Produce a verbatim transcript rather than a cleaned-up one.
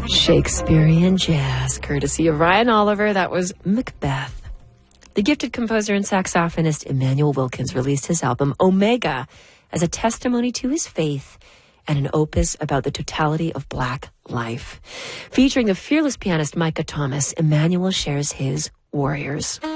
Shakespearean jazz, courtesy of Ryan Oliver. That was Macbeth. The gifted composer and saxophonist Emmanuel Wilkins released his album Omega as a testimony to his faith and an opus about the totality of Black life. Featuring the fearless pianist Micah Thomas, Emmanuel shares his Warriors.